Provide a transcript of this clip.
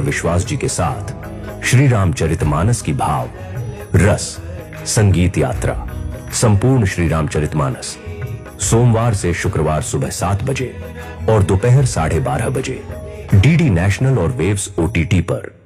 कुमार विश्वास जी के साथ श्री रामचरितमानस की भाव रस संगीत यात्रा संपूर्ण श्री रामचरितमानस सोमवार से शुक्रवार सुबह 7 बजे और दोपहर 12:30 बजे डीडी नेशनल और वेव्स OTT पर